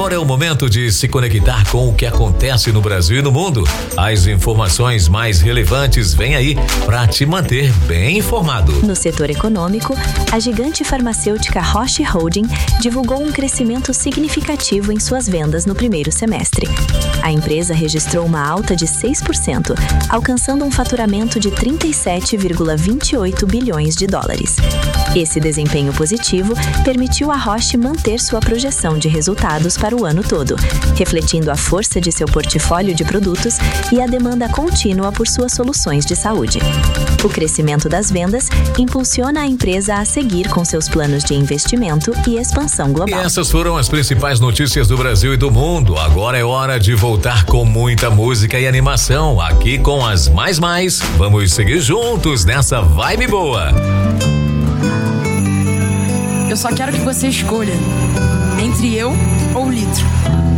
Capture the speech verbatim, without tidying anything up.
Agora é o momento de se conectar com o que acontece no Brasil e no mundo. As informações mais relevantes vêm aí para te manter bem informado. No setor econômico, a gigante farmacêutica Roche Holding divulgou um crescimento significativo em suas vendas no primeiro semestre. A empresa registrou uma alta de seis por cento, alcançando um faturamento de trinta e sete vírgula vinte e oito bilhões de dólares. Esse desempenho positivo permitiu a Roche manter sua projeção de resultados para o ano todo, refletindo a força de seu portfólio de produtos e a demanda contínua por suas soluções de saúde. O crescimento das vendas impulsiona a empresa a seguir com seus planos de investimento e expansão global. E essas foram as principais notícias do Brasil e do mundo. Agora é hora de voltar com muita música e animação aqui com as Mais Mais. Vamos seguir juntos nessa vibe boa. Eu só quero que você escolha entre eu ou o litro.